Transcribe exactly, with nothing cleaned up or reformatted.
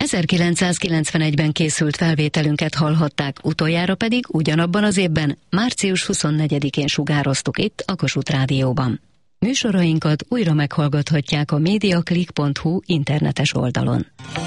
ezerkilencszázkilencvenegyben készült felvételünket hallhatták, utoljára pedig ugyanabban az évben, március huszonnegyedikén sugároztuk itt a Kossuth Rádióban. Műsorainkat újra meghallgathatják a mediaclick pont hu internetes oldalon.